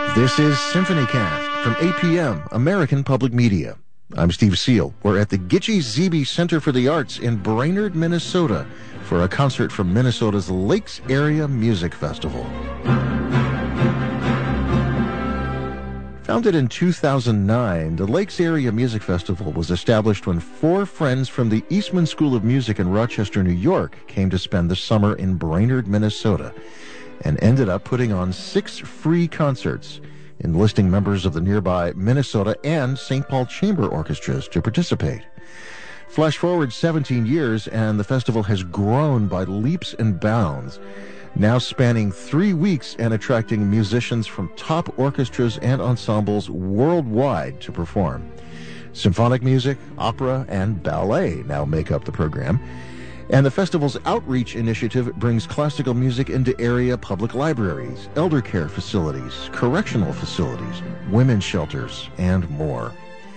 This is SymphonyCast from APM, American Public Media. I'm Steve Seal. We're at the Gitche Zebe Center for the Arts in Brainerd, Minnesota, for a concert from Minnesota's Lakes Area Music Festival. Founded in 2009, the Lakes Area Music Festival was established when four friends from the Eastman School of Music in Rochester, New York, came to spend the summer in Brainerd, Minnesota, and ended up putting on 6 free concerts, enlisting members of the nearby Minnesota and St. Paul Chamber Orchestras to participate. Flash forward 17 years, and the festival has grown by leaps and bounds, now spanning 3 weeks and attracting musicians from top orchestras and ensembles worldwide to perform. Symphonic music, opera, and ballet now make up the program. And the festival's outreach initiative brings classical music into area public libraries, elder care facilities, correctional facilities, women's shelters, and more.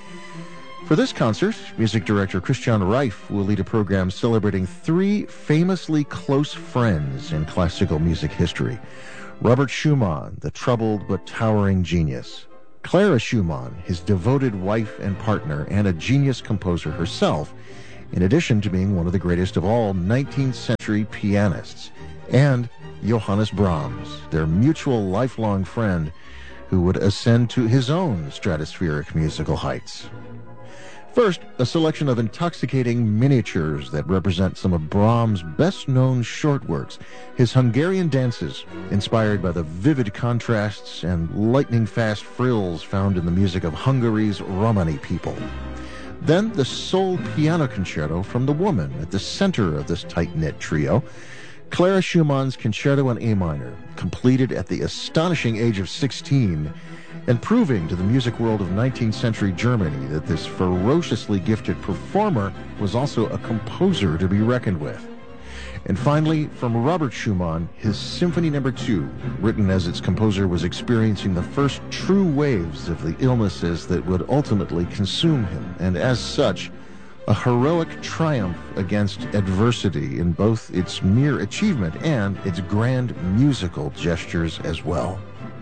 For this concert, music director Christian Reif will lead a program celebrating 3 famously close friends in classical music history. Robert Schumann, the troubled but towering genius. Clara Schumann, his devoted wife and partner, and a genius composer herself, in addition to being one of the greatest of all 19th century pianists. And Johannes Brahms, their mutual lifelong friend, who would ascend to his own stratospheric musical heights. First, a selection of intoxicating miniatures that represent some of Brahms' best-known short works, his Hungarian dances, inspired by the vivid contrasts and lightning-fast frills found in the music of Hungary's Romani people. Then the sole piano concerto from the woman at the center of this tight-knit trio, Clara Schumann's Concerto in A minor, completed at the astonishing age of 16, and proving to the music world of 19th century Germany that this ferociously gifted performer was also a composer to be reckoned with. And finally, from Robert Schumann, his Symphony No. 2, written as its composer was experiencing the first true waves of the illnesses that would ultimately consume him, and as such, a heroic triumph against adversity in both its mere achievement and its grand musical gestures as well.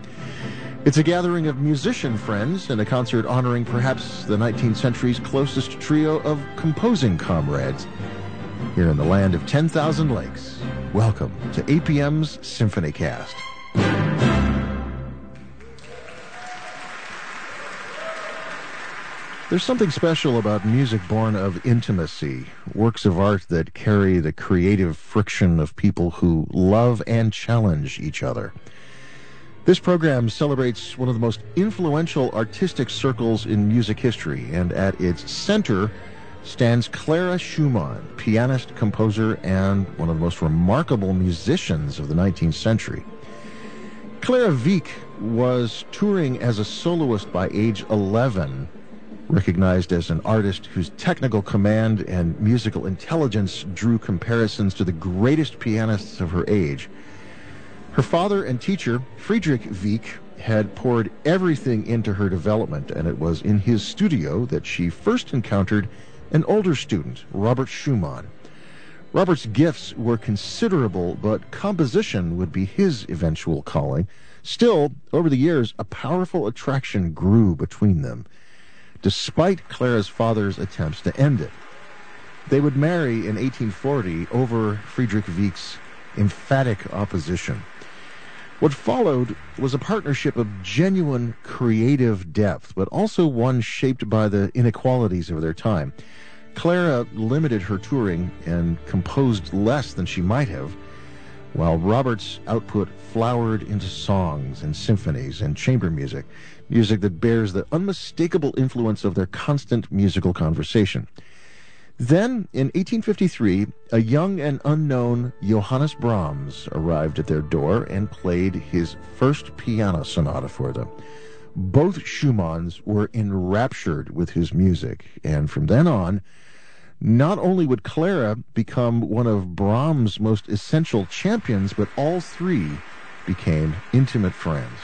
It's a gathering of musician friends and a concert honoring perhaps the 19th century's closest trio of composing comrades. Here in the land of 10,000 lakes, welcome to APM's SymphonyCast. There's something special about music born of intimacy, works of art that carry the creative friction of people who love and challenge each other. This program celebrates one of the most influential artistic circles in music history, and at its center stands Clara Schumann, pianist, composer, and one of the most remarkable musicians of the 19th century. Clara Wieck was touring as a soloist by age 11, recognized as an artist whose technical command and musical intelligence drew comparisons to the greatest pianists of her age. Her father and teacher, Friedrich Wieck, had poured everything into her development, and it was in his studio that she first encountered an older student, Robert Schumann. Robert's gifts were considerable, but composition would be his eventual calling. Still, over the years, a powerful attraction grew between them, despite Clara's father's attempts to end it. They would marry in 1840 over Friedrich Wieck's emphatic opposition. What followed was a partnership of genuine creative depth, but also one shaped by the inequalities of their time. Clara limited her touring and composed less than she might have, while Robert's output flowered into songs and symphonies and chamber music, music that bears the unmistakable influence of their constant musical conversation. Then, in 1853, a young and unknown Johannes Brahms arrived at their door and played his first piano sonata for them. Both Schumanns were enraptured with his music, and from then on, not only would Clara become one of Brahms' most essential champions, but all three became intimate friends.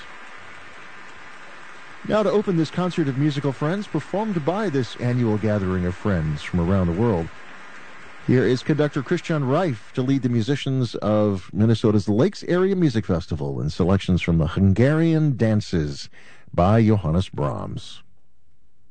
Now, to open this concert of musical friends performed by this annual gathering of friends from around the world, Here is conductor Christian Reif to lead the musicians of Minnesota's Lakes Area Music Festival in selections from the Hungarian Dances by Johannes Brahms.